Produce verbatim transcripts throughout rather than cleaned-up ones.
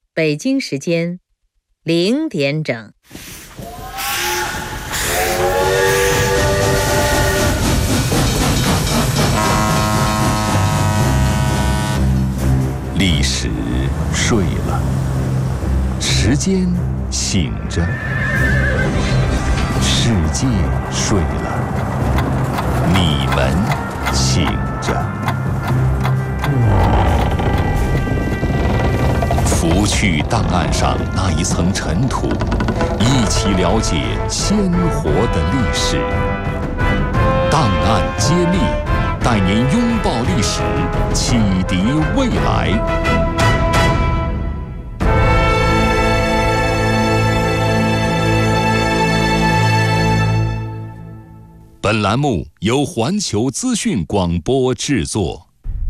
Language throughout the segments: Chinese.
北京时间零点整。 历史睡了，时间醒着，世界睡了，你们醒着。拂去档案上那一层尘土，一起了解鲜活的历史。档案揭秘，带您拥抱历史，启迪未来。本栏目由环球资讯广播制作。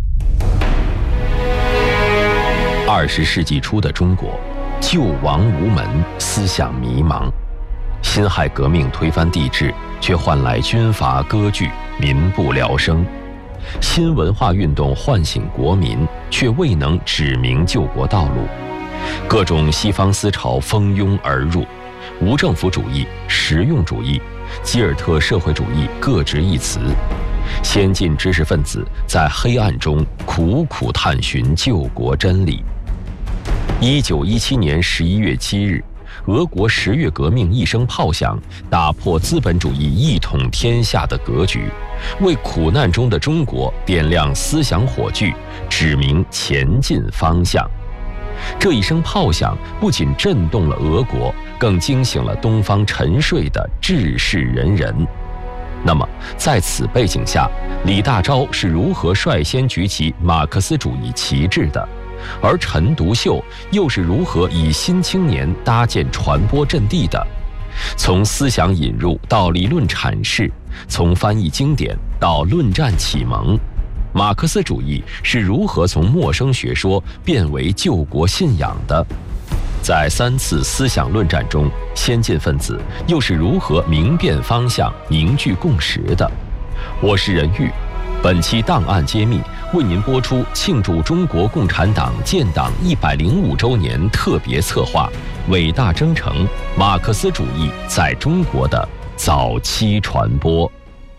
二十世纪初的中国，救亡无门，思想迷茫。辛亥革命推翻帝制，却换来军阀割据，民不聊生。新文化运动唤醒国民，却未能指明救国道路。各种西方思潮蜂拥而入，无政府主义、实用主义、基尔特社会主义各执一词。先进知识分子在黑暗中苦苦探寻救国真理。一九一七年十一月七日，俄国十月革命一声炮响，打破资本主义一统天下的格局，为苦难中的中国点亮思想火炬，指明前进方向。这一声炮响不仅震动了俄国，更惊醒了东方沉睡的治世仁人。那么，在此背景下，李大钊是如何率先举起马克思主义旗帜的？而陈独秀又是如何以新青年搭建传播阵地的？从思想引入到理论阐释，从翻译经典到论战启蒙，马克思主义是如何从陌生学说变为救国信仰的？在三次思想论战中，先进分子又是如何明辨方向、凝聚共识的？我是任玉，本期档案揭秘为您播出庆祝中国共产党建党一百零五周年特别策划《伟大征程：马克思主义在中国的早期传播》。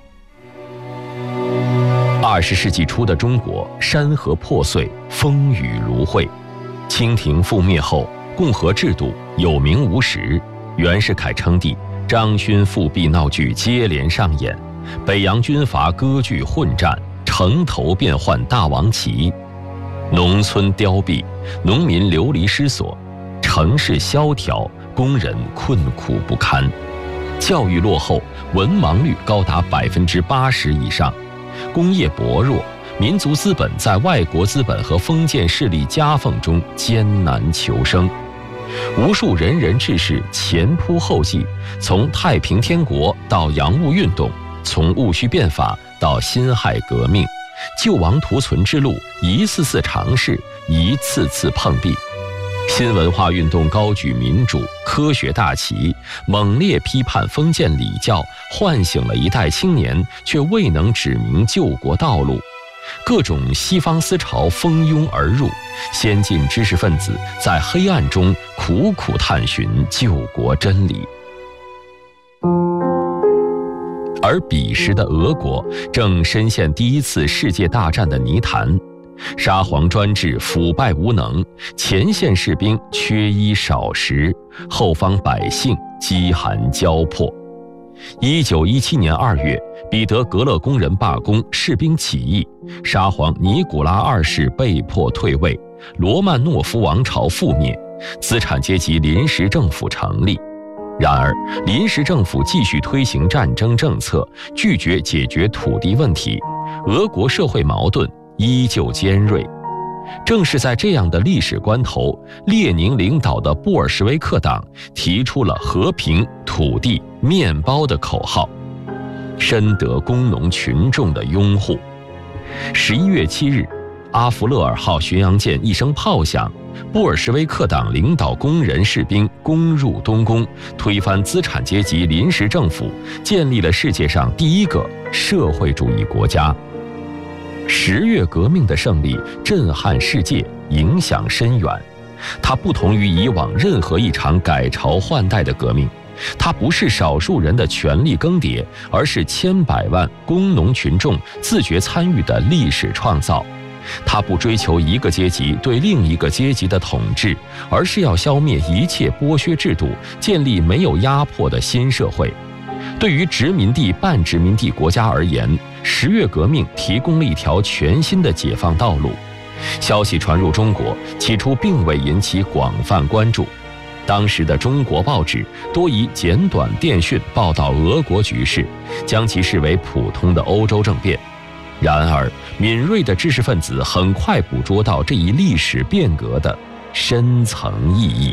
二十世纪初的中国，山河破碎，风雨如晦。清廷覆灭后，共和制度有名无实，袁世凯称帝，张勋复辟闹剧接连上演，北洋军阀割据混战，城头变换大王旗，农村凋敝，农民流离失所，城市萧条，工人困苦不堪，教育落后，文盲率高达百分之八十以上，工业薄弱，民族资本在外国资本和封建势力夹缝中艰难求生。无数仁人志士前仆后继，从太平天国到洋务运动，从戊戌变法到辛亥革命，救亡图存之路一次次尝试，一次次碰壁。新文化运动高举民主科学大旗，猛烈批判封建礼教，唤醒了一代青年，却未能指明救国道路。各种西方思潮蜂拥而入，先进知识分子在黑暗中苦苦探寻救国真理。而彼时的俄国正深陷第一次世界大战的泥潭，沙皇专制腐败无能，前线士兵缺衣少食，后方百姓饥寒交迫。一九一七年二月，彼得格勒工人罢工，士兵起义，沙皇尼古拉二世被迫退位，罗曼诺夫王朝覆灭，资产阶级临时政府成立。然而，临时政府继续推行战争政策，拒绝解决土地问题，俄国社会矛盾依旧尖锐。正是在这样的历史关头，列宁领导的布尔什维克党提出了和平、土地、面包的口号，深得工农群众的拥护。十一月七日，阿弗勒尔号巡洋舰一声炮响，布尔什维克党领导工人士兵攻入东宫，推翻资产阶级临时政府，建立了世界上第一个社会主义国家。十月革命的胜利震撼世界，影响深远。 它不同于以往任何一场改朝换代的革命，它不是少数人的权力更迭，而是千百万工农群众自觉参与的历史创造。它不追求一个阶级对另一个阶级的统治，而是要消灭一切剥削制度，建立没有压迫的新社会。对于殖民地半殖民地国家而言，十月革命提供了一条全新的解放道路。消息传入中国，起初并未引起广泛关注。当时的中国报纸多以简短电讯报道俄国局势，将其视为普通的欧洲政变。然而，敏锐的知识分子很快捕捉到这一历史变革的深层意义。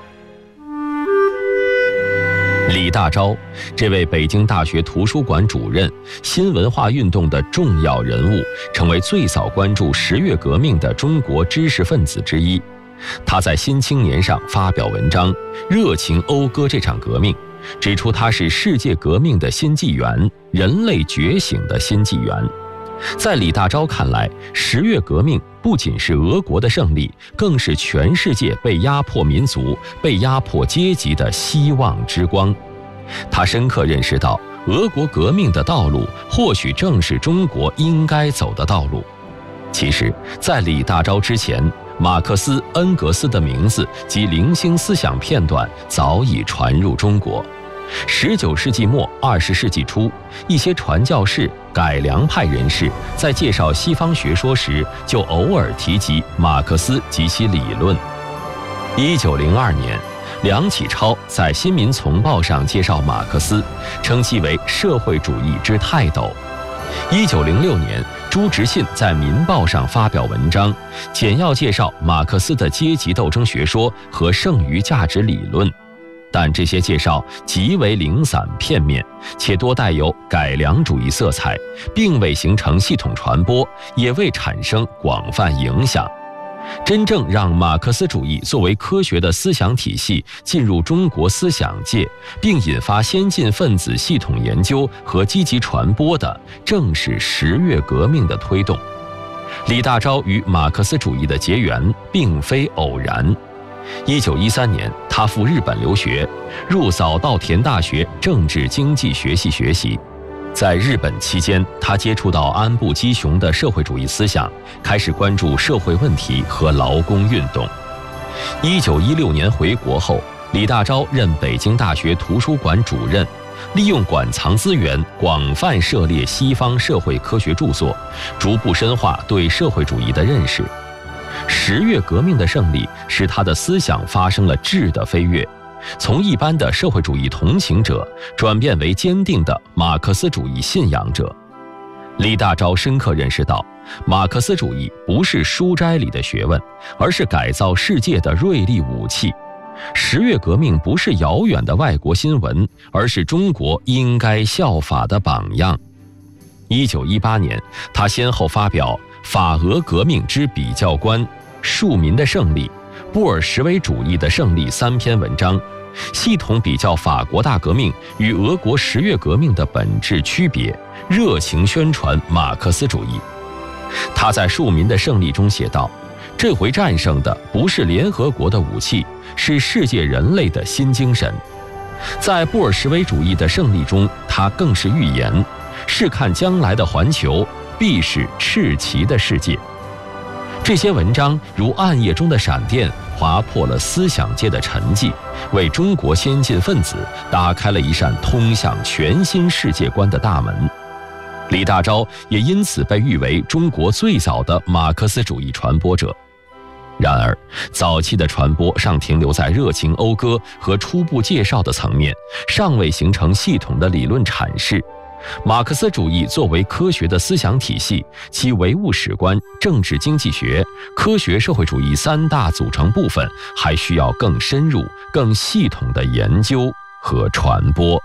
李大钊，这位北京大学图书馆主任、新文化运动的重要人物，成为最早关注十月革命的中国知识分子之一。他在《新青年》上发表文章，热情讴歌这场革命，指出它是世界革命的新纪元，人类觉醒的新纪元。在李大钊看来，十月革命不仅是俄国的胜利，更是全世界被压迫民族、被压迫阶级的希望之光。他深刻认识到，俄国革命的道路或许正是中国应该走的道路。其实，在李大钊之前，马克思、恩格斯的名字及零星思想片段早已传入中国。十九世纪末、二十世纪初，一些传教士、改良派人士在介绍西方学说时，就偶尔提及马克思及其理论。一九零二年，梁启超在《新民丛报》上介绍马克思，称其为社会主义之泰斗。一九零六年，朱执信在《民报》上发表文章，简要介绍马克思的阶级斗争学说和剩余价值理论。但这些介绍极为零散片面，且多带有改良主义色彩，并未形成系统传播，也未产生广泛影响。真正让马克思主义作为科学的思想体系进入中国思想界，并引发先进分子系统研究和积极传播的，正是十月革命的推动。李大钊与马克思主义的结缘并非偶然。一九一三年，他赴日本留学，入早稻田大学政治经济学系学习。在日本期间，他接触到安部基雄的社会主义思想，开始关注社会问题和劳工运动。一九一六年回国后，李大钊任北京大学图书馆主任，利用馆藏资源，广泛涉猎西方社会科学著作，逐步深化对社会主义的认识。十月革命的胜利使他的思想发生了质的飞跃，从一般的社会主义同情者转变为坚定的马克思主义信仰者。李大钊深刻认识到，马克思主义不是书斋里的学问，而是改造世界的锐利武器。十月革命不是遥远的外国新闻，而是中国应该效法的榜样。一九一八年，他先后发表《法俄革命之比较观》《庶民的胜利》《布尔什维主义的胜利》三篇文章，系统比较法国大革命与俄国十月革命的本质区别，热情宣传马克思主义。他在《庶民的胜利》中写道，这回战胜的不是联合国的武器，是世界人类的新精神。在布尔什维主义的胜利中，他更是预言，试看将来的环球必是赤旗的世界。这些文章如暗夜中的闪电，划破了思想界的沉寂，为中国先进分子打开了一扇通向全新世界观的大门。李大钊也因此被誉为中国最早的马克思主义传播者。然而，早期的传播尚停留在热情讴歌和初步介绍的层面，尚未形成系统的理论阐释。马克思主义作为科学的思想体系，其唯物史观、政治经济学、科学社会主义三大组成部分，还需要更深入、更系统的研究和传播。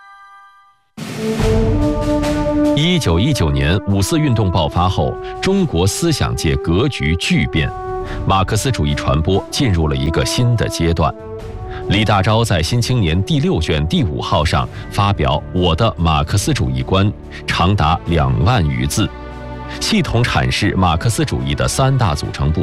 一九一九年五四运动爆发后，中国思想界格局巨变，马克思主义传播进入了一个新的阶段。李大钊在《新青年》第六卷第五号上发表《我的马克思主义观》，长达两万余字，系统阐释马克思主义的三大组成部分，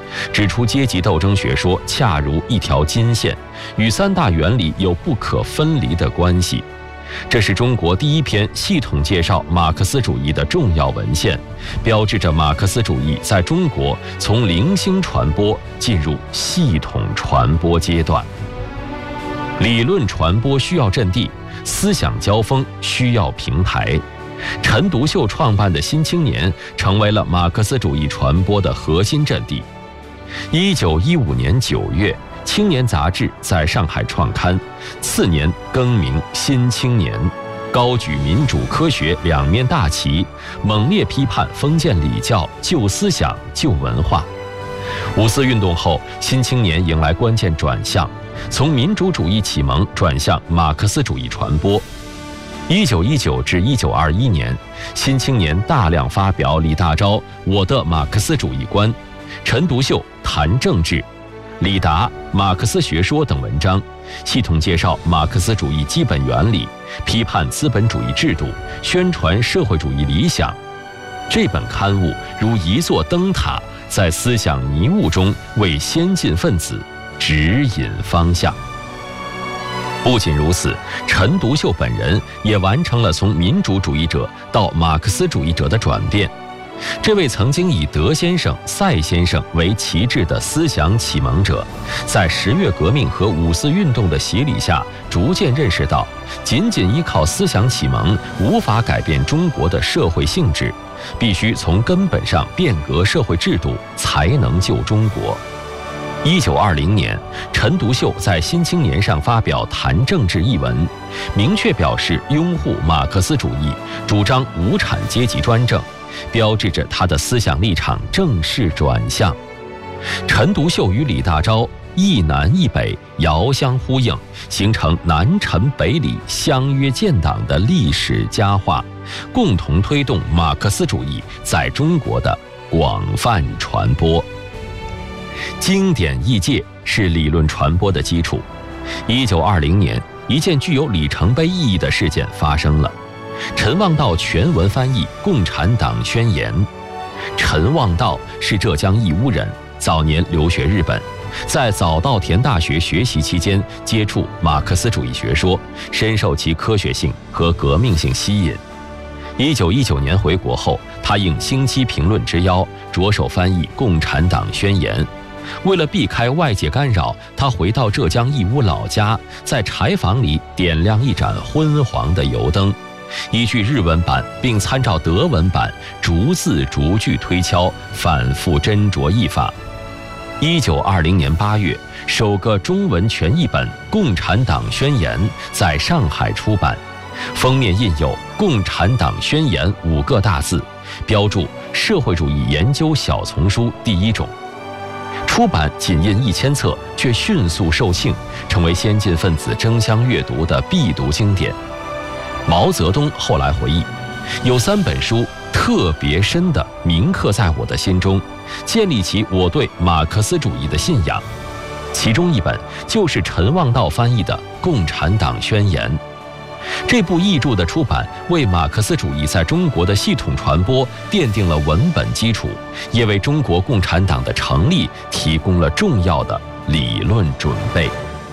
指出阶级斗争学说恰如一条金线，与三大原理有不可分离的关系。这是中国第一篇系统介绍马克思主义的重要文献，标志着马克思主义在中国从零星传播进入系统传播阶段。理论传播需要阵地，思想交锋需要平台。陈独秀创办的《新青年》成为了马克思主义传播的核心阵地。一九一五年九月，《青年》杂志在上海创刊，次年更名《新青年》，高举民主科学两面大旗，猛烈批判封建礼教、旧思想、旧文化。五四运动后，《新青年》迎来关键转向，从民主主义启蒙转向马克思主义传播。一九一九至一九二一年，《新青年》大量发表李大钊《我的马克思主义观》、陈独秀《谈政治》、李达《马克思学说》等文章，系统介绍马克思主义基本原理，批判资本主义制度，宣传社会主义理想。这本刊物如一座灯塔，在思想迷雾中为先进分子指引方向。不仅如此，陈独秀本人也完成了从民主主义者到马克思主义者的转变。这位曾经以德先生、赛先生为旗帜的思想启蒙者，在十月革命和五四运动的洗礼下，逐渐认识到，仅仅依靠思想启蒙无法改变中国的社会性质，必须从根本上变革社会制度，才能救中国。一九二零年，陈独秀在《新青年》上发表《谈政治》一文，明确表示拥护马克思主义，主张无产阶级专政，标志着他的思想立场正式转向。陈独秀与李大钊一南一北，遥相呼应，形成南陈北李相约建党的历史佳话，共同推动马克思主义在中国的广泛传播。经典译介是理论传播的基础。一九二零年，一件具有里程碑意义的事件发生了。陈望道全文翻译《共产党宣言》。陈望道是浙江义乌人，早年留学日本，在早稻田大学学习期间接触马克思主义学说，深受其科学性和革命性吸引。一九一九年回国后，他应《星期评论》之邀，着手翻译《共产党宣言》。为了避开外界干扰，他回到浙江义乌老家，在柴房里点亮一盏昏黄的油灯，依据日文版并参照德文版，逐字逐句推敲，反复斟酌译法。一九二零年八月，首个中文全译本《共产党宣言》在上海出版，封面印有“共产党宣言”五个大字，标注“社会主义研究小丛书第一种”。出版仅印一千册，却迅速售罄，成为先进分子争相阅读的必读经典。毛泽东后来回忆，有三本书特别深地铭刻在我的心中，建立起我对马克思主义的信仰。其中一本就是陈望道翻译的《共产党宣言》。这部译著的出版，为马克思主义在中国的系统传播奠定了文本基础，也为中国共产党的成立提供了重要的理论准备。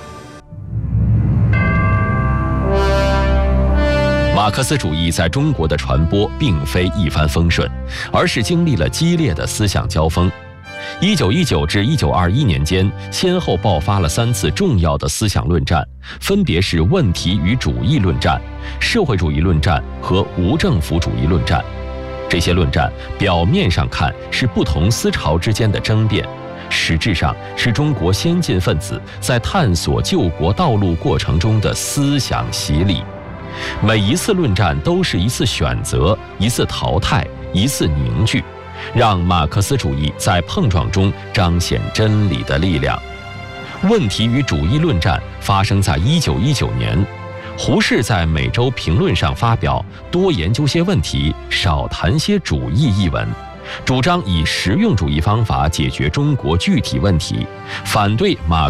马克思主义在中国的传播并非一帆风顺，而是经历了激烈的思想交锋。一九一九至一九二一年间，先后爆发了三次重要的思想论战，分别是问题与主义论战、社会主义论战和无政府主义论战。这些论战表面上看是不同思潮之间的争辩，实质上是中国先进分子在探索救国道路过程中的思想洗礼。每一次论战都是一次选择，一次淘汰，一次凝聚，让马克思主义在碰撞中彰显真理的力量。问题与主义论战发生在一九一九年，胡适在《每周评论》上发表“多研究些问题，少谈些主义”一文，主张以实用主义方法解决中国具体问题，反对马